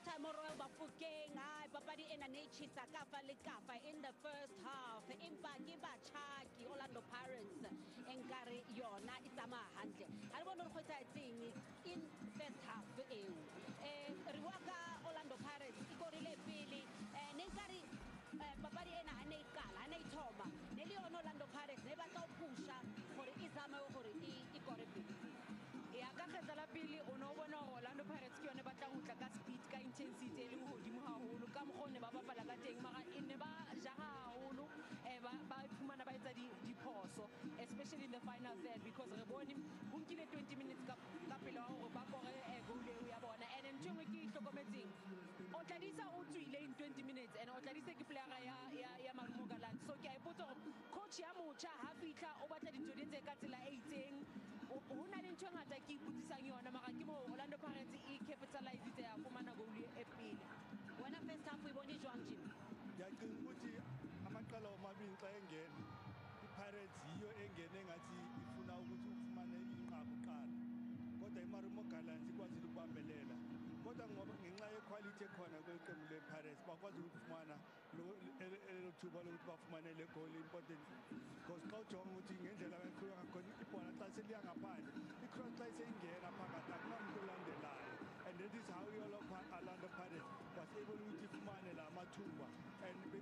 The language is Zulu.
time Royal Bafokeng hayi papadi ena ne chisa kafa le kafa in the first half empa ke batjhaki Orlando Pirates enkare yona itama hantle ha re bona re khotsa etseng in first half eo re bua ka Orlando Pirates ikorile pele ne nkare papadi ena ha ne iqala ha ne ithoma ne le yona Orlando Pirates ne batla o pusha gore izame gore ikore pele ya ka kgetsa la pele o no bona Orlando Pirates ke yone ba tla utla ka speed ka intensity e leng hodimo haholo ka mogone ba bapala ka teng mara e ne ba jaga haholo ba phumana ba etsa diphoso especially in the final third because re bone ho nkile 20 minutes ka pele wa hore ba kore goal eo ya bona and ntwe ke ihlokometseng o tladisa o tswile in 20 minutes and o tladisa ke player ya Marumo Gallants so ke a ipotsa gore coach ya motjha ha fitla o batla dintho di ntse ka tsela e itseng ho na le ntho ngata ke iputsisang yona mara ke mo Orlando Pirates e capitalize ya fumana goal e pele wena first half uyibona jwang Jim yacinga ukuthi amaqala omabili xa engena iPirates yiyo engene ngathi ifuna ukuthi ufumane inqabu qala kodwa iMarumo Gallants ikwazile ukubambelela kodwa ngoba ngenxa yequality ekhona kweqembu lePirates bakwazi ukufumana lo thuba lokuthi bafumane le goal important because xa ujonga ukuthi ngendlela abakhulwa ngakhona ibhola xa seliya ngaphandle icross xa iseyingena phakathi akunamuntu olandelayo and that is how Orlando Pirates was able ukuthi ifumane la mathuba and